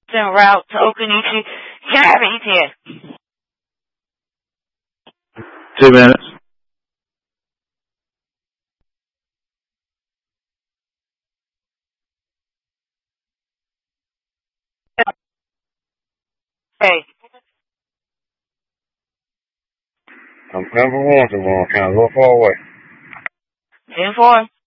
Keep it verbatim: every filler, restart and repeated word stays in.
En route to Okanishi. Can I have an E T A? Two minutes. Hey. I'm coming from Washington, kind of a little far away. ten four.